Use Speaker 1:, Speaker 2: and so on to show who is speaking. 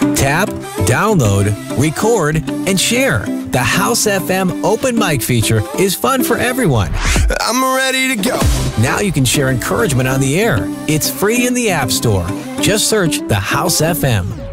Speaker 1: Tap, download, record, and share. The House FM open mic feature is fun for everyone.
Speaker 2: I'm ready to go.
Speaker 1: Now you can share encouragement on the air. It's free in the App Store. Just search the House FM.